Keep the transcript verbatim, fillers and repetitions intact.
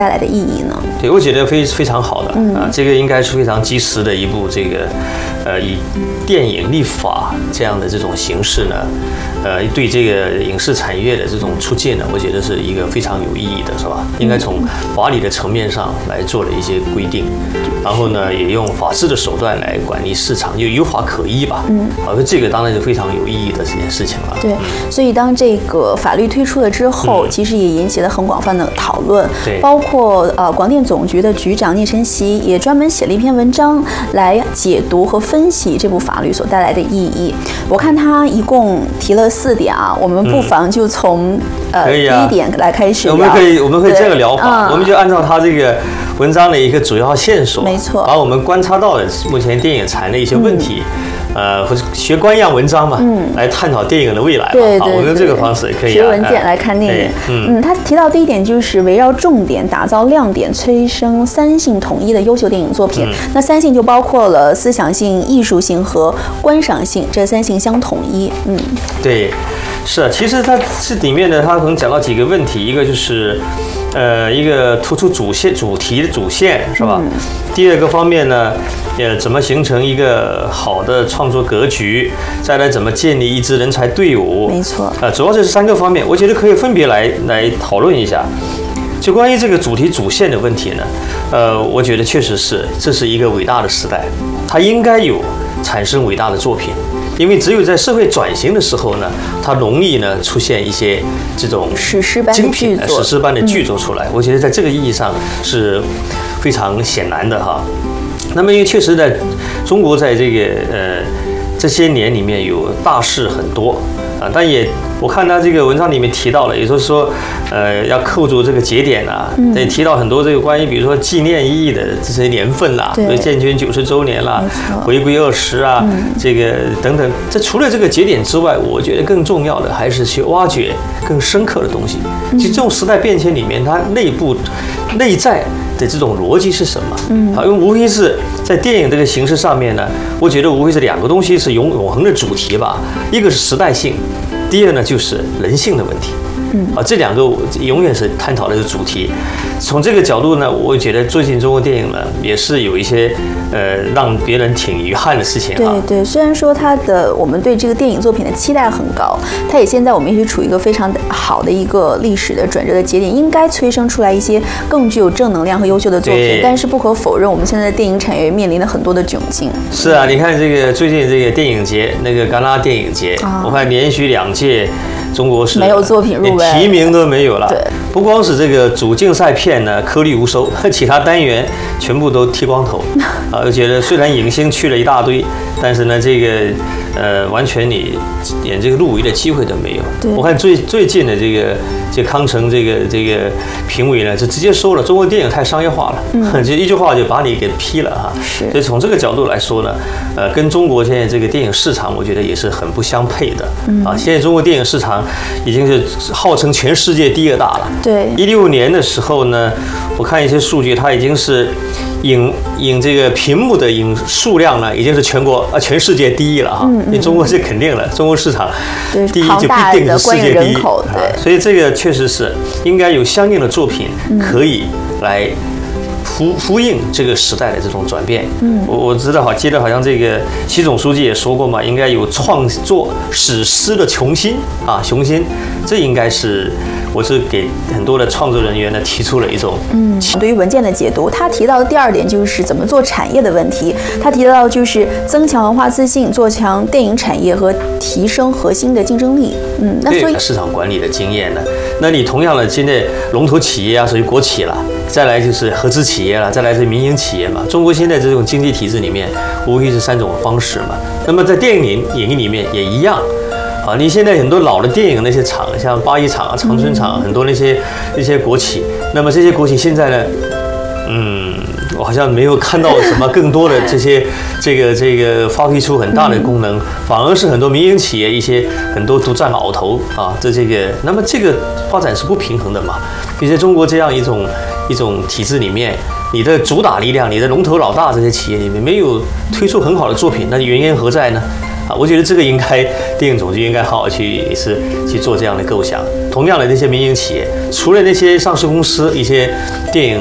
带来的意义呢？ 对，我觉得非非常好的、嗯、啊，这个应该是非常及时的一部这个，呃，以电影立法这样的这种形式呢，呃，对这个影视产业的这种促进呢，我觉得是一个非常有意义的，是吧？应该从法理的层面上来做了一些规定，然后呢，也用法治的手段来管理市场，就有法可依吧。嗯，好，这个当然是非常有意义的这件事情了。 对， 嗯、 所以当这个法律推出了之后，嗯、其实也引起了很广泛的讨论。 对， 包括呃广电总局的局长聂晨曦也专门写了一篇文章来解读和分析这部法律所带来的意义。我看他一共提了四点啊，我们不妨就从、嗯、呃、啊、第一点来开始聊。 我们可以我们可以这个疗法、嗯，我们就按照他这个文章的一个主要线索， 没错， 把我们观察到的目前电影产的一些问题。嗯呃，或者学官样文章嘛，嗯，来探讨电影的未来嘛。 对对对， 我用这个方式也可以、啊。 学文件来看电影，嗯嗯，他提到第一点就是围绕重点打造亮点，催生三性统一的优秀电影作品。嗯、那三性就包括了思想性、艺术性和观赏性，这三性相统一。嗯， 对，是啊，其实它这里面呢，它可能讲到几个问题，一个就是。呃，一个突出主线、主题的主线是吧？嗯、第二个方面呢，呃，怎么形成一个好的创作格局？再来怎么建立一支人才队伍？ 没错。啊、 呃，主要这是三个方面，我觉得可以分别来来讨论一下。就关于这个主题主线的问题呢，呃，我觉得确实是这是一个伟大的时代，它应该有产生伟大的作品。因为只有在社会转型的时候呢，它容易呢出现一些这种史诗般的剧作、 史诗般的剧作出来。嗯、我觉得在这个意义上是非常显然的哈。那么因为确实在中国在这个呃这些年里面有大事很多啊，但也我看他这个文章里面提到了，也就是说，呃，要扣住这个节点啊，也、嗯、提到很多这个关于比如说纪念意义的这些年份啦，比如建军九十周年啦，回归二十啊，嗯、这个等等。这除了这个节点之外，我觉得更重要的还是去挖掘更深刻的东西。其实这种时代变迁里面，它内部内在的这种逻辑是什么？嗯，好，因为无非是在电影这个形式上面呢，我觉得无非是两个东西是永永恒的主题吧，一个是时代性。第二呢，就是人性的问题，嗯，啊，这两个永远是探讨的是主题。从这个角度呢，我觉得最近中国电影呢，也是有一些呃让别人挺遗憾的事情啊。 对对，虽然说它的我们对这个电影作品的期待很高，它也现在我们也是处于一个非常好的一个历史的转折的节点，应该催生出来一些更具有正能量和优秀的作品。但是不可否认，我们现在的电影产业面临了很多的窘境。 是啊，你看这个最近这个电影节，那个戛纳电影节，啊、我看连续两届。中国是没有作品入围， 连提名都没有了。 对， 不光是这个主竞赛片呢颗粒无收，其他单元全部都剃光头。啊，我觉得虽然影星去了一大堆，但是呢，这个呃，完全你连这个入围的机会都没有。我看最最近的这个这康城这个这个评委呢，就直接说了，中国电影太商业化了，嗯、就一句话就把你给批了哈。 是。 所以从这个角度来说呢，呃，跟中国现在这个电影市场，我觉得也是很不相配的。嗯、啊，现在中国电影市场已经是号称全世界第二大了。 对。 一六年的时候呢，我看一些数据，它已经是影影这个屏幕的影数量呢，已经是全国啊全世界第一了哈。嗯嗯。因为中国是肯定了，中国市场第一就必定是世界第一。 对。 所以这个确实是应该有相应的作品可以来呼呼应这个时代的这种转变。嗯，我我知道好，记得好像这个习总书记也说过嘛，应该有创作史诗的雄心啊，雄心，这应该是我是给很多的创作人员呢提出了一种嗯，对于文件的解读，他提到的第二点就是怎么做产业的问题。他提到就是增强文化自信，做强电影产业和提升核心的竞争力。嗯，那所以市场管理的经验呢，那你同样的现在龙头企业啊，属于国企了。再来就是合资企业了，再来是民营企业嘛。中国现在这种经济体制里面，无非是三种方式嘛。那么在电影影里面也一样，啊，你现在很多老的电影那些厂，像八一厂啊、长春厂，很多那些那些国企，那么这些国企现在呢，嗯，我好像没有看到什么更多的这些这个这个发挥出很大的功能，反而是很多民营企业一些很多独占鳌头啊，这这个，那么这个发展是不平衡的嘛。比如在中国这样一种一种体制里面，你的主打力量，你的龙头老大这些企业里面没有推出很好的作品，那原因何在呢？ 啊，我觉得这个应该电影总局应该好好去也是去做这样的构想。同样的，那些民营企业，除了那些上市公司，一些电影